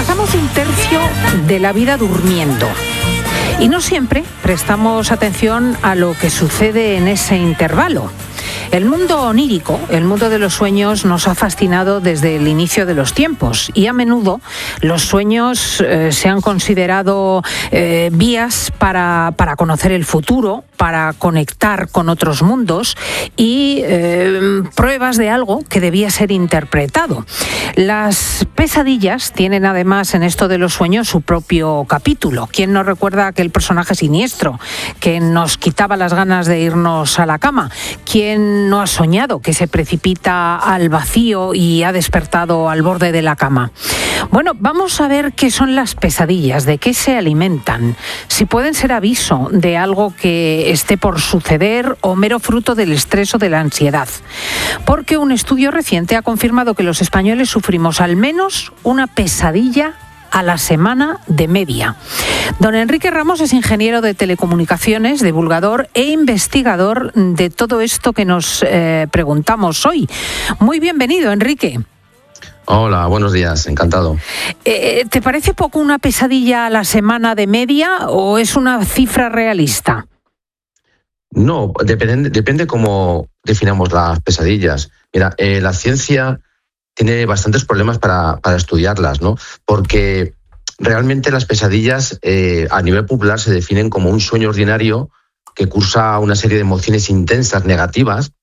Pasamos un tercio de la vida durmiendo y no siempre prestamos atención a lo que sucede en ese intervalo. El mundo onírico, el mundo de los sueños, nos ha fascinado desde el inicio de los tiempos y a menudo los sueños se han considerado vías para conocer el futuro, para conectar con otros mundos y pruebas de algo que debía ser interpretado. Las pesadillas tienen además en esto de los sueños su propio capítulo. ¿Quién no recuerda aquel personaje siniestro que nos quitaba las ganas de irnos a la cama? ¿Quién no ha soñado que se precipita al vacío y ha despertado al borde de la cama? Bueno, vamos a ver qué son las pesadillas, de qué se alimentan, si pueden ser aviso de algo que esté por suceder o mero fruto del estrés o de la ansiedad. Porque un estudio reciente ha confirmado que los españoles sufrimos al menos una pesadilla a la semana de media. Don Enrique Ramos es ingeniero de telecomunicaciones, divulgador e investigador de todo esto que nos preguntamos hoy. Muy bienvenido, Enrique. Hola, buenos días, encantado. ¿Te parece poco una pesadilla a la semana de media o es una cifra realista? No, depende cómo definamos las pesadillas. Mira, la ciencia tiene bastantes problemas para estudiarlas, ¿no? Porque realmente las pesadillas a nivel popular se definen como un sueño ordinario que cursa una serie de emociones intensas, negativas,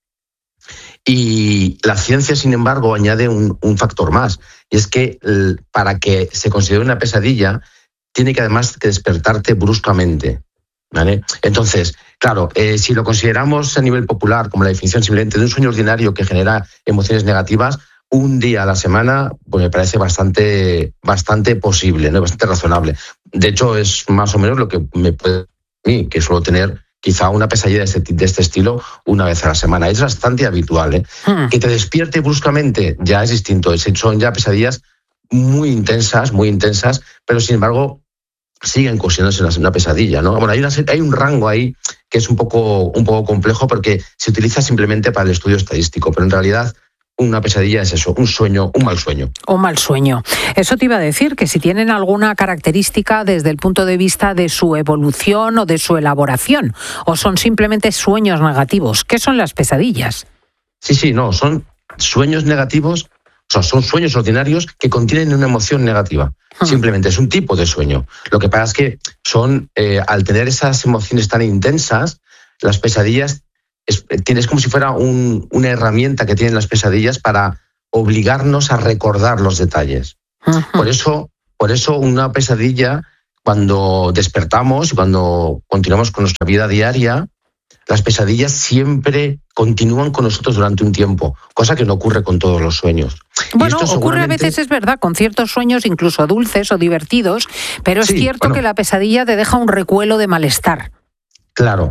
y la ciencia, sin embargo, añade un factor más, y es que para que se considere una pesadilla tiene que además que despertarte bruscamente, ¿vale? Entonces, claro, si lo consideramos a nivel popular como la definición simplemente de un sueño ordinario que genera emociones negativas, un día a la semana, pues me parece bastante posible, ¿no? Bastante razonable. De hecho, es más o menos lo que me puede a mí, que suelo tener quizá una pesadilla de este estilo una vez a la semana. Es bastante habitual, ¿eh? Que te despierte bruscamente ya es distinto. Son ya pesadillas muy intensas, pero sin embargo siguen considerándose una pesadilla, ¿no? Bueno, hay un rango ahí que es un poco complejo porque se utiliza simplemente para el estudio estadístico, pero en realidad una pesadilla es eso, un sueño, un mal sueño. Un mal sueño. Eso te iba a decir, que si tienen alguna característica desde el punto de vista de su evolución o de su elaboración, o son simplemente sueños negativos. ¿Qué son las pesadillas? Sí, no, son sueños negativos, o sea, son sueños ordinarios que contienen una emoción negativa. Simplemente es un tipo de sueño. Lo que pasa es que son, al tener esas emociones tan intensas, las pesadillas tienes como si fuera una herramienta que tienen las pesadillas para obligarnos a recordar los detalles. Por eso una pesadilla, cuando despertamos y cuando continuamos con nuestra vida diaria, las pesadillas siempre continúan con nosotros durante un tiempo, cosa que no ocurre con todos los sueños. Bueno, ocurre a veces, es verdad, con ciertos sueños incluso dulces o divertidos, pero es cierto que la pesadilla te deja un recuelo de malestar. Claro.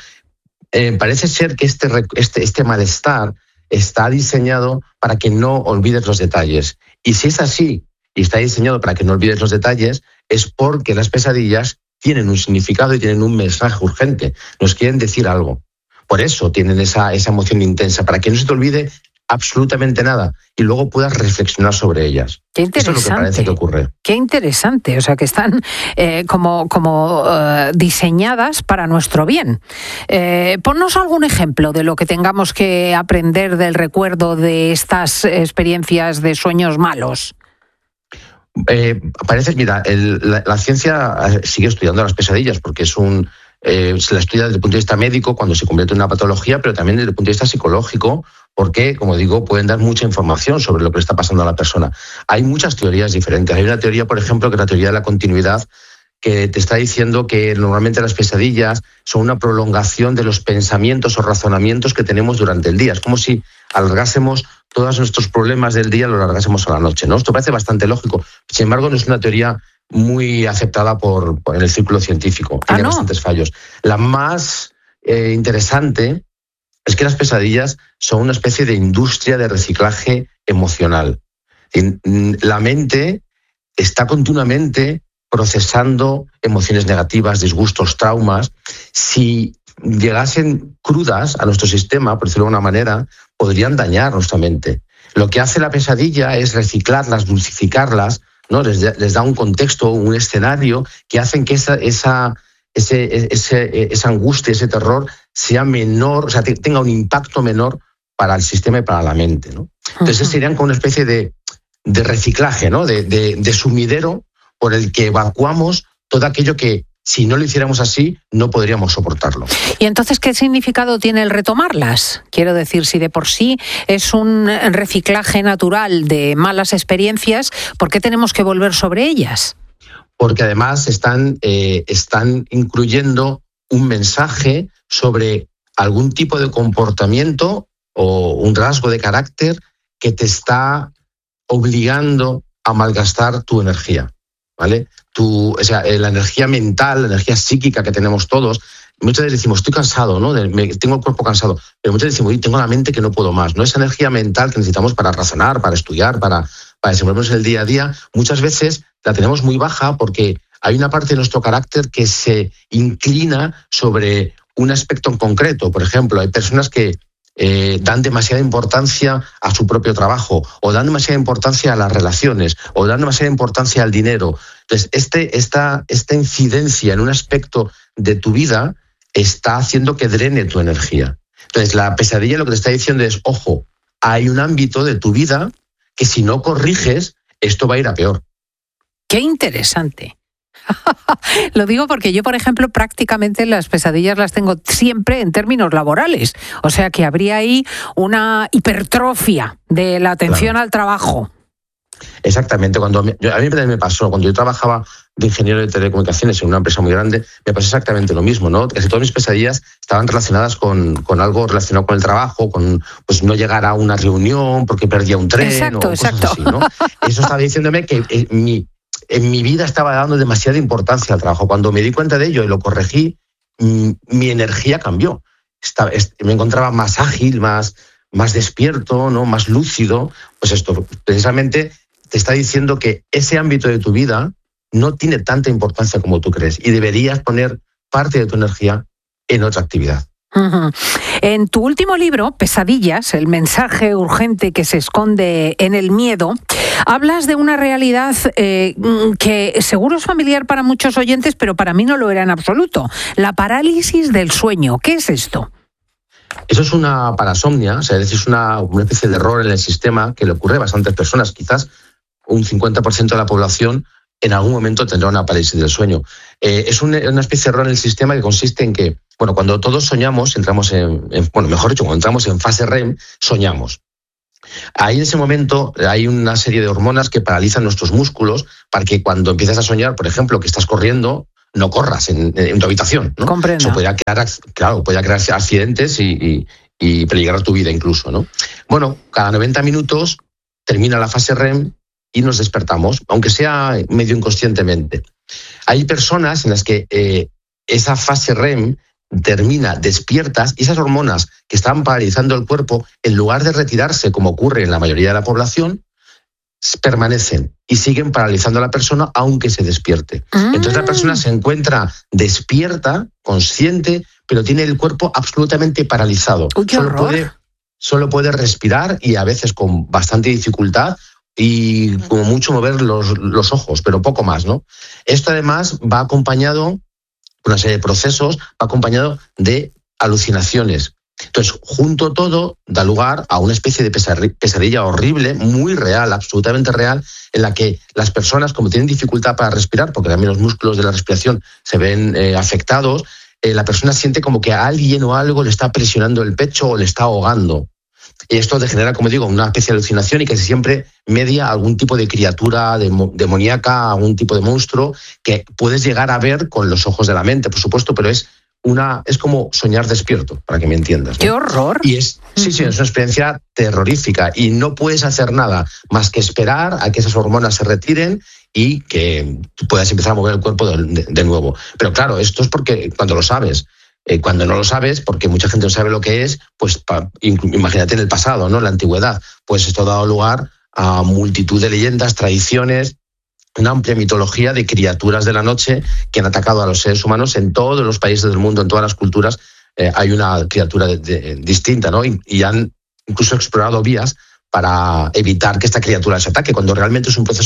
Parece ser que este malestar está diseñado para que no olvides los detalles. Y si es así, y está diseñado para que no olvides los detalles, es porque las pesadillas tienen un significado y tienen un mensaje urgente. Nos quieren decir algo. Por eso tienen esa emoción intensa, para que no se te olvide absolutamente nada y luego puedas reflexionar sobre ellas. Qué interesante. Esto es lo que parece que ocurre. Qué interesante, o sea, que están como diseñadas para nuestro bien. Ponnos algún ejemplo de lo que tengamos que aprender del recuerdo de estas experiencias de sueños malos. La ciencia sigue estudiando las pesadillas porque se la estudia desde el punto de vista médico cuando se convierte en una patología, pero también desde el punto de vista psicológico, porque, como digo, pueden dar mucha información sobre lo que le está pasando a la persona. Hay muchas teorías diferentes. Hay una teoría, por ejemplo, que es la teoría de la continuidad, que te está diciendo que normalmente las pesadillas son una prolongación de los pensamientos o razonamientos que tenemos durante el día. Es como si alargásemos todos nuestros problemas del día, los alargásemos a la noche, ¿no? Esto parece bastante lógico. Sin embargo, no es una teoría muy aceptada por el círculo científico. Tiene bastantes fallos. La más interesante es que las pesadillas son una especie de industria de reciclaje emocional. La mente está continuamente procesando emociones negativas, disgustos, traumas. Si llegasen crudas a nuestro sistema, por decirlo de alguna manera, podrían dañar nuestra mente. Lo que hace la pesadilla es reciclarlas, dulcificarlas, ¿no? Les da un contexto, un escenario que hacen que esa angustia, ese terror sea menor, o sea, tenga un impacto menor para el sistema y para la mente, ¿no? Entonces serían como una especie de reciclaje, ¿no? De sumidero por el que evacuamos todo aquello que, si no lo hiciéramos así, no podríamos soportarlo. ¿Y entonces qué significado tiene el retomarlas? Quiero decir, si de por sí es un reciclaje natural de malas experiencias, ¿por qué tenemos que volver sobre ellas? Porque además están incluyendo un mensaje sobre algún tipo de comportamiento o un rasgo de carácter que te está obligando a malgastar tu energía, ¿vale? La energía mental, la energía psíquica que tenemos todos. Muchas veces decimos, estoy cansado, ¿no? Tengo el cuerpo cansado. Pero muchas veces decimos, tengo la mente que no puedo más, ¿no? Esa energía mental que necesitamos para razonar, para estudiar, para desenvolvernos en el día a día, muchas veces la tenemos muy baja porque hay una parte de nuestro carácter que se inclina sobre un aspecto en concreto. Por ejemplo, hay personas que dan demasiada importancia a su propio trabajo, o dan demasiada importancia a las relaciones, o dan demasiada importancia al dinero. Entonces, esta incidencia en un aspecto de tu vida está haciendo que drene tu energía. Entonces, la pesadilla lo que te está diciendo es, ojo, hay un ámbito de tu vida que si no corriges, esto va a ir a peor. ¡Qué interesante! Lo digo porque yo, por ejemplo, prácticamente las pesadillas las tengo siempre en términos laborales. O sea que habría ahí una hipertrofia de la atención al trabajo. Exactamente. A mí también me pasó, cuando yo trabajaba de ingeniero de telecomunicaciones en una empresa muy grande, me pasó exactamente lo mismo, ¿no? Casi todas mis pesadillas estaban relacionadas con algo relacionado con el trabajo, con pues no llegar a una reunión porque perdía un tren. Exacto. Cosas así, ¿no? Eso estaba diciéndome que en mi vida estaba dando demasiada importancia al trabajo. Cuando me di cuenta de ello y lo corregí, mi energía cambió. Me encontraba más ágil, más despierto, ¿no? Más lúcido. Pues esto precisamente te está diciendo que ese ámbito de tu vida no tiene tanta importancia como tú crees y deberías poner parte de tu energía en otra actividad. En tu último libro, Pesadillas, el mensaje urgente que se esconde en el miedo, hablas de una realidad que seguro es familiar para muchos oyentes, pero para mí no lo era en absoluto. La parálisis del sueño. ¿Qué es esto? Eso es una parasomnia, o sea, es una especie de error en el sistema que le ocurre a bastantes personas. Quizás un 50% de la población en algún momento tendrá una parálisis del sueño. Es una especie de error en el sistema que consiste en que, cuando todos soñamos, cuando entramos en fase REM, soñamos. Ahí en ese momento hay una serie de hormonas que paralizan nuestros músculos para que cuando empiezas a soñar, por ejemplo, que estás corriendo, no corras en tu habitación, ¿no? Comprendo. Eso podría crear accidentes y peligrar tu vida incluso, ¿no? Bueno, cada 90 minutos termina la fase REM y nos despertamos, aunque sea medio inconscientemente. Hay personas en las que esa fase REM termina despiertas y esas hormonas que están paralizando el cuerpo, en lugar de retirarse, como ocurre en la mayoría de la población, permanecen y siguen paralizando a la persona aunque se despierte. Entonces la persona se encuentra despierta, consciente, pero tiene el cuerpo absolutamente paralizado. ¡Uy, qué horror! Solo puede respirar y a veces con bastante dificultad y como mucho mover los ojos, pero poco más, ¿no? Esto además va acompañado una serie de procesos, va acompañado de alucinaciones. Entonces, junto todo, da lugar a una especie de pesadilla horrible, muy real, absolutamente real, en la que las personas, como tienen dificultad para respirar, porque también los músculos de la respiración se ven afectados, la persona siente como que a alguien o algo le está presionando el pecho o le está ahogando. Y esto genera, como digo, una especie de alucinación y que siempre media algún tipo de criatura demoníaca, algún tipo de monstruo que puedes llegar a ver con los ojos de la mente, por supuesto, pero es como soñar despierto, para que me entiendas, ¿no? ¡Qué horror! Y es una experiencia terrorífica y no puedes hacer nada más que esperar a que esas hormonas se retiren y que puedas empezar a mover el cuerpo de nuevo. Pero claro, esto es porque cuando lo sabes. Cuando no lo sabes, porque mucha gente no sabe lo que es, pues imagínate en el pasado, ¿no? En la antigüedad, pues esto ha dado lugar a multitud de leyendas, tradiciones, una amplia mitología de criaturas de la noche que han atacado a los seres humanos en todos los países del mundo, en todas las culturas. Hay una criatura distinta, ¿no? Y han incluso explorado vías para evitar que esta criatura se ataque, cuando realmente es un proceso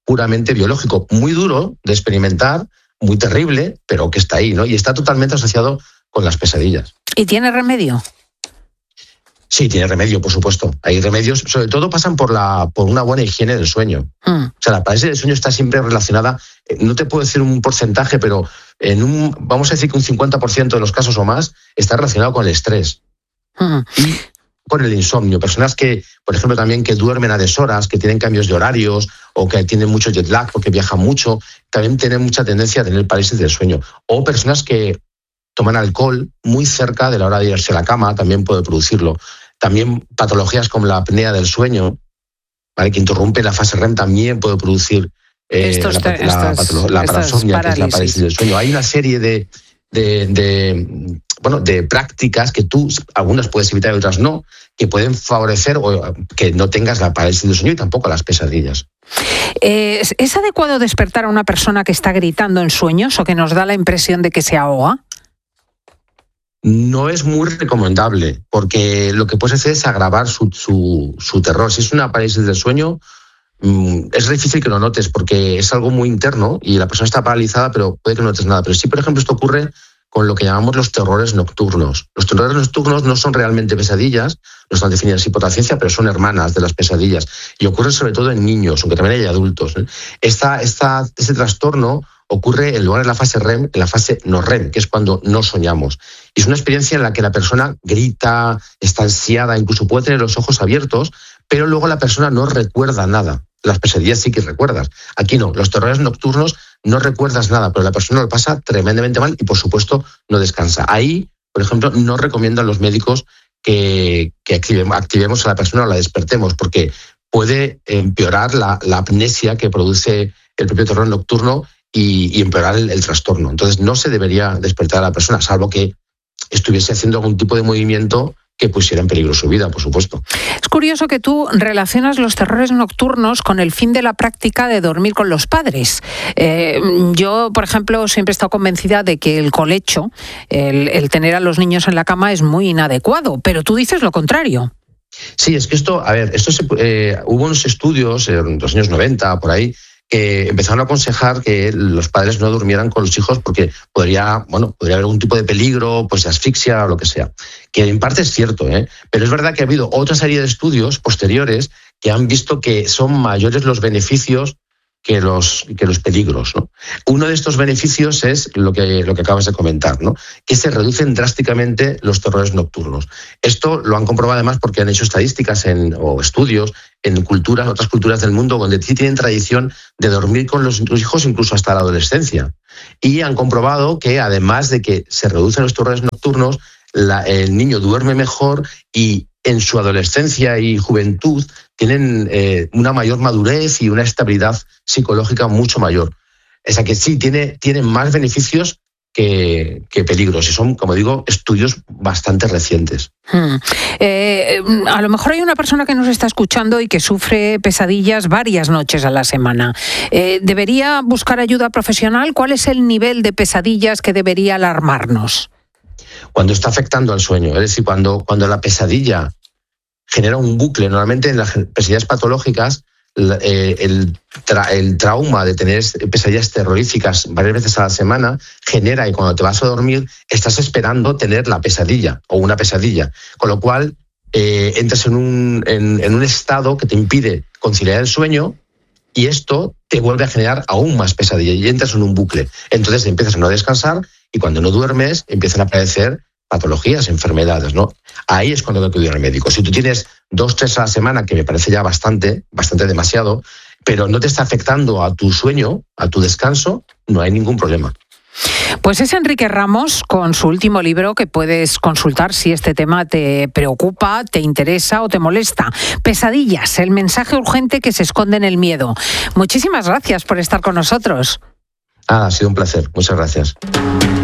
puramente biológico, muy duro de experimentar, muy terrible, pero que está ahí, ¿no? Y está totalmente asociado con las pesadillas. ¿Y tiene remedio? Sí, tiene remedio, por supuesto. Hay remedios, sobre todo pasan por una buena higiene del sueño. O sea, la parálisis del sueño está siempre relacionada, no te puedo decir un porcentaje, pero vamos a decir que un 50% de los casos o más está relacionado con el estrés. Y con el insomnio. Personas que, por ejemplo, también que duermen a deshoras, que tienen cambios de horarios o que tienen mucho jet lag porque viajan mucho, también tienen mucha tendencia a tener parálisis del sueño. O personas que toman alcohol muy cerca de la hora de irse a la cama, también puede producirlo. También patologías como la apnea del sueño, ¿vale?, que interrumpe la fase REM, también puede producir la parasomnia, que es la parálisis del sueño. Hay una serie de prácticas que tú, algunas puedes evitar y otras no, que pueden favorecer o que no tengas la parálisis del sueño y tampoco las pesadillas. ¿Es adecuado despertar a una persona que está gritando en sueños o que nos da la impresión de que se ahoga? No es muy recomendable, porque lo que puedes hacer es agravar su terror. Si es una parálisis del sueño, es difícil que lo notes, porque es algo muy interno y la persona está paralizada, pero puede que no notes nada. Pero sí, por ejemplo, esto ocurre con lo que llamamos los terrores nocturnos. Los terrores nocturnos no son realmente pesadillas, no están definidas por la ciencia, pero son hermanas de las pesadillas. Y ocurren sobre todo en niños, aunque también hay adultos. Este trastorno ocurre en lugar de la fase REM, en la fase no REM, que es cuando no soñamos. Y es una experiencia en la que la persona grita, está ansiada, incluso puede tener los ojos abiertos, pero luego la persona no recuerda nada. Las pesadillas sí que recuerdas. Aquí no, los terrores nocturnos no recuerdas nada, pero la persona lo pasa tremendamente mal y, por supuesto, no descansa. Ahí, por ejemplo, no recomiendan los médicos que activemos a la persona o la despertemos, porque puede empeorar la amnesia que produce el propio terror nocturno y empeorar el trastorno. Entonces no se debería despertar a la persona, salvo que estuviese haciendo algún tipo de movimiento que pusiera en peligro su vida, por supuesto. Es curioso que tú relacionas los terrores nocturnos con el fin de la práctica de dormir con los padres. Yo, por ejemplo, siempre he estado convencida de que el colecho, el tener a los niños en la cama es muy inadecuado, pero tú dices lo contrario. Sí, es que hubo unos estudios en los años 90, por ahí, que empezaron a aconsejar que los padres no durmieran con los hijos porque podría haber algún tipo de peligro, pues de asfixia o lo que sea. Que en parte es cierto, pero es verdad que ha habido otra serie de estudios posteriores que han visto que son mayores los beneficios que los peligros, ¿no? Uno de estos beneficios es lo que acabas de comentar, ¿no?, que se reducen drásticamente los terrores nocturnos. Esto lo han comprobado además porque han hecho estadísticas o estudios en otras culturas del mundo donde sí tienen tradición de dormir con los hijos incluso hasta la adolescencia. Y han comprobado que además de que se reducen los terrores nocturnos, el niño duerme mejor y en su adolescencia y juventud tienen una mayor madurez y una estabilidad psicológica mucho mayor. O sea que sí, tienen más beneficios que peligros. Y son, como digo, estudios bastante recientes. A lo mejor hay una persona que nos está escuchando y que sufre pesadillas varias noches a la semana. ¿Debería buscar ayuda profesional? ¿Cuál es el nivel de pesadillas que debería alarmarnos? Cuando está afectando al sueño, es decir, cuando la pesadilla genera un bucle. Normalmente en las pesadillas patológicas el trauma de tener pesadillas terroríficas varias veces a la semana genera, y cuando te vas a dormir estás esperando tener la pesadilla o una pesadilla, con lo cual entras en un estado que te impide conciliar el sueño y esto te vuelve a generar aún más pesadilla y entras en un bucle. Entonces empiezas a no descansar y cuando no duermes empiezan a aparecer patologías, enfermedades, ¿no? Ahí es cuando hay que acudir al médico. Si tú tienes 2-3 a la semana, que me parece ya bastante demasiado, pero no te está afectando a tu sueño, a tu descanso, no hay ningún problema. Pues es Enrique Ramos con su último libro que puedes consultar si este tema te preocupa, te interesa o te molesta. Pesadillas, el mensaje urgente que se esconde en el miedo. Muchísimas gracias por estar con nosotros. Ha sido un placer. Muchas gracias.